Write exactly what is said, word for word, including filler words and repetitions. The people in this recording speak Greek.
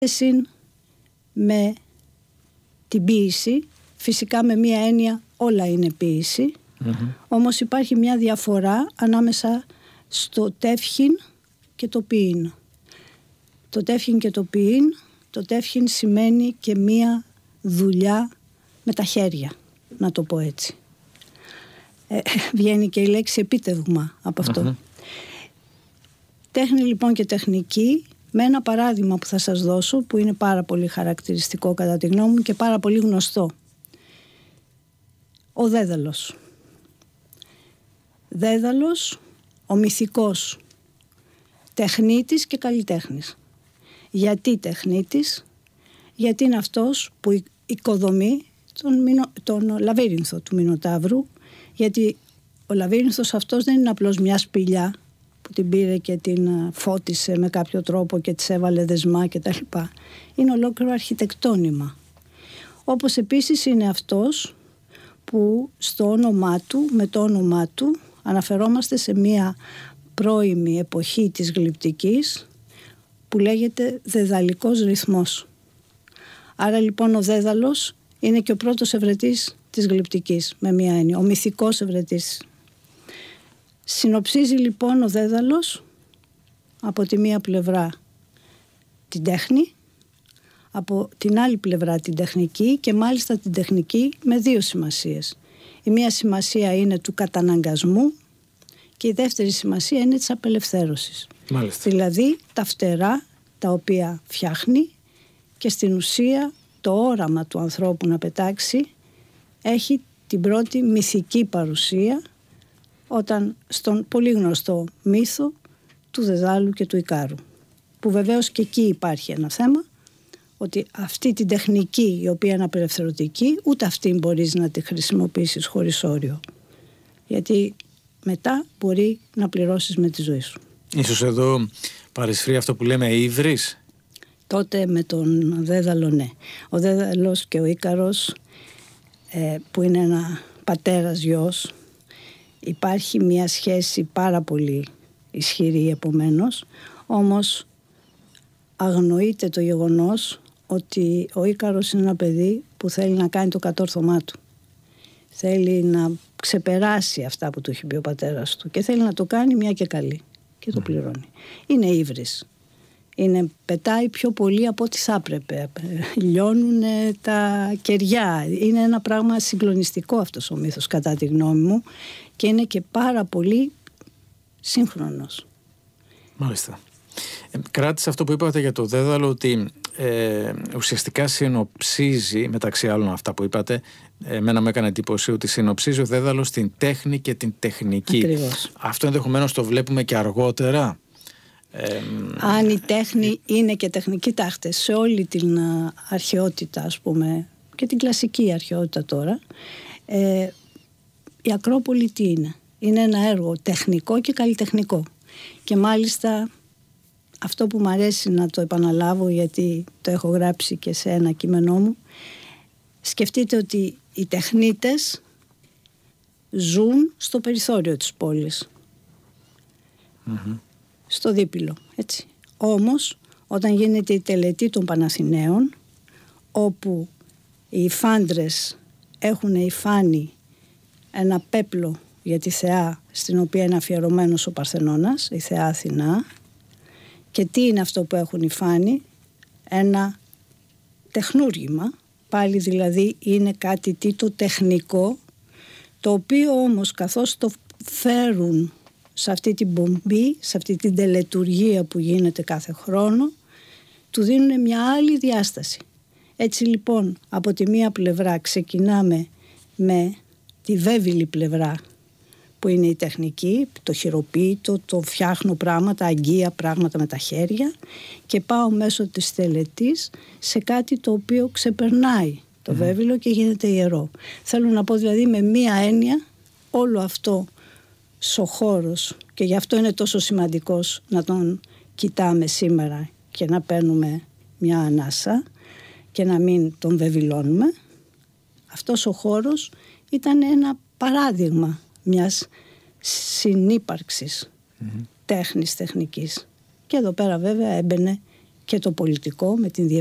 Συν με την ποίηση, φυσικά με μία έννοια όλα είναι ποίηση, mm-hmm. όμως υπάρχει μια διαφορά ανάμεσα στο τεύχην και το ποιήν. Το τεύχην και το ποιήν, το τεύχην σημαίνει και μία δουλειά με τα χέρια, να το πω έτσι. Ε, βγαίνει και η λέξη επίτευγμα από αυτό. Mm-hmm. Τέχνη λοιπόν και τεχνική, με ένα παράδειγμα που θα σας δώσω, που είναι πάρα πολύ χαρακτηριστικό κατά τη γνώμη μου και πάρα πολύ γνωστό. Ο Δέδαλος. Δέδαλος, ο μυθικός τεχνίτης και καλλιτέχνης. Γιατί τεχνίτης? Γιατί είναι αυτός που οικοδομεί τον, μηνο, τον λαβύρινθο του Μινοτάβρου, γιατί ο λαβύρινθος αυτός δεν είναι απλώς μια σπηλιά που την πήρε και την φώτισε με κάποιο τρόπο και της έβαλε δεσμά και τα λοιπά. Είναι ολόκληρο αρχιτεκτόνημα. Όπως επίσης είναι αυτός που στο όνομά του, με το όνομά του, αναφερόμαστε σε μία πρώιμη εποχή της γλυπτικής που λέγεται δεδαλικός ρυθμός. Άρα λοιπόν ο Δέδαλος είναι και ο πρώτος ευρετής της γλυπτικής, με μία έννοια, ο μυθικός ευρετής. Συνοψίζει λοιπόν ο Δέδαλος από τη μία πλευρά την τέχνη, από την άλλη πλευρά την τεχνική, και μάλιστα την τεχνική με δύο σημασίες. Η μία σημασία είναι του καταναγκασμού και η δεύτερη σημασία είναι της απελευθέρωσης. Μάλιστα. Δηλαδή τα φτερά τα οποία φτιάχνει και στην ουσία το όραμα του ανθρώπου να πετάξει έχει την πρώτη μυθική παρουσία όταν στον πολύ γνωστό μύθο του Δεδάλου και του Ικάρου, που βεβαίως και εκεί υπάρχει ένα θέμα, ότι αυτή την τεχνική η οποία είναι απελευθερωτική, ούτε αυτή μπορείς να τη χρησιμοποιήσεις χωρίς όριο, γιατί μετά μπορεί να πληρώσεις με τη ζωή σου. Ίσως εδώ παρισφρεί αυτό που λέμε ύβρις. Τότε με τον Δέδαλο, ναι. Ο Δέδαλος και ο Ίκαρος, ε, που είναι ένα πατέρας γιος, υπάρχει μια σχέση πάρα πολύ ισχυρή επομένως, όμως αγνοείται το γεγονός ότι ο Ίκαρος είναι ένα παιδί που θέλει να κάνει το κατόρθωμά του. Θέλει να ξεπεράσει αυτά που του έχει πει ο πατέρας του και θέλει να το κάνει μια και καλή και το πληρώνει. Είναι ύβρις. Είναι, πετάει πιο πολύ από ό,τι θα έπρεπε. Λιώνουν τα κεριά. Είναι ένα πράγμα συγκλονιστικό αυτός ο μύθος κατά τη γνώμη μου και είναι και πάρα πολύ σύγχρονος. Μάλιστα. Ε, κράτησα αυτό που είπατε για το Δέδαλο, ότι ε, ουσιαστικά συνοψίζει, μεταξύ άλλων αυτά που είπατε, εμένα μου έκανε εντύπωση ότι συνοψίζει ο Δέδαλος την τέχνη και την τεχνική. Ακριβώς. Αυτό ενδεχομένως το βλέπουμε και αργότερα. Ε, Αν η τέχνη είναι και τεχνική, τάχτε σε όλη την α, αρχαιότητα, ας πούμε, και την κλασική αρχαιότητα τώρα, ε, η Ακρόπολη τι είναι? Είναι ένα έργο τεχνικό και καλλιτεχνικό. Και μάλιστα αυτό που μου αρέσει να το επαναλάβω, γιατί το έχω γράψει και σε ένα κείμενό μου, σκεφτείτε ότι οι τεχνίτες ζουν στο περιθώριο της πόλης. Mm-hmm. Στο δίπυλο, έτσι. Όμως, όταν γίνεται η τελετή των Παναθηναίων, όπου οι φάντρες έχουν υφάνει ένα πέπλο για τη θεά, στην οποία είναι αφιερωμένος ο Παρθενώνας, η θεά Αθηνά, και τι είναι αυτό που έχουν υφάνει? Ένα τεχνούργημα, πάλι δηλαδή είναι κάτι τι το τεχνικό, το οποίο όμως καθώς το φέρουν σε αυτή την πομπή, σε αυτή την τελετουργία που γίνεται κάθε χρόνο, του δίνουν μια άλλη διάσταση. Έτσι λοιπόν από τη μία πλευρά ξεκινάμε με τη βέβηλη πλευρά που είναι η τεχνική, το χειροποίητο, το φτιάχνω πράγματα, αγγεία πράγματα με τα χέρια, και πάω μέσω της τελετής σε κάτι το οποίο ξεπερνάει το mm. βέβηλο και γίνεται ιερό. Θέλω να πω δηλαδή με μία έννοια όλο αυτό ο χώρος, και γι' αυτό είναι τόσο σημαντικός να τον κοιτάμε σήμερα και να παίρνουμε μια ανάσα και να μην τον βεβηλώνουμε. Αυτός ο χώρος ήταν ένα παράδειγμα μιας συνύπαρξης mm-hmm. τέχνης, τεχνικής. Και εδώ πέρα βέβαια έμπαινε και το πολιτικό με την